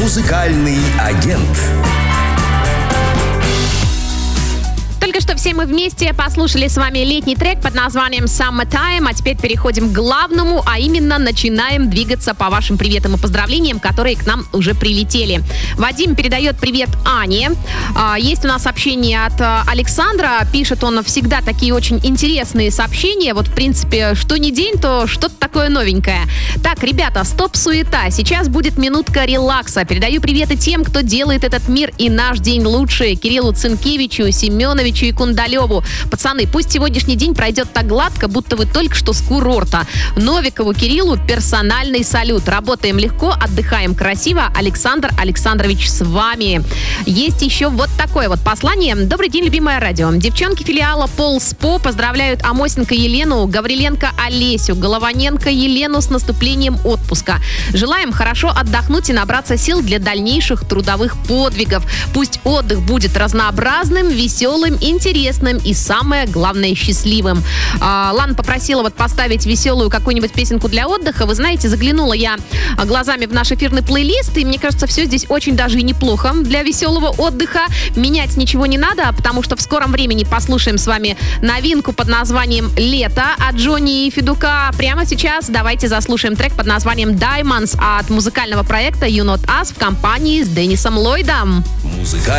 Музыкальный агент. Только что все мы вместе послушали с вами летний трек под названием Summertime, а теперь переходим к главному, а именно начинаем двигаться по вашим приветам и поздравлениям, которые к нам уже прилетели. Вадим передает привет Ане. Есть у нас сообщение от Александра, пишет он всегда такие очень интересные сообщения, вот в принципе, что ни день, то что-то такое новенькое. Так, ребята, стоп суета, сейчас будет минутка релакса. Передаю приветы тем, кто делает этот мир и наш день лучше. Кириллу Цинкевичу, Семеновичу и Кундалеву. Пацаны, пусть сегодняшний день пройдет так гладко, будто вы только что с курорта. Новикову Кириллу персональный салют. Работаем легко, отдыхаем красиво. Александр Александрович с вами. Есть еще вот такое вот послание. Добрый день, любимое радио. Девчонки филиала Полспо поздравляют Амосенко Елену, Гавриленко Олесю, Голованенко Елену с наступлением отпуска. Желаем хорошо отдохнуть и набраться сил для дальнейших трудовых подвигов. Пусть отдых будет разнообразным, веселым, интересным и, самое главное, счастливым. Лана попросила вот поставить веселую какую-нибудь песенку для отдыха. Вы знаете, заглянула я глазами в наш эфирный плейлист, и мне кажется, все здесь очень даже и неплохо для веселого отдыха. Менять ничего не надо, потому что в скором времени послушаем с вами новинку под названием «Лето» от Джонни и Федука. Прямо сейчас давайте заслушаем трек под названием «Diamonds» от музыкального проекта You Not Us в компании с Деннисом Ллойдом.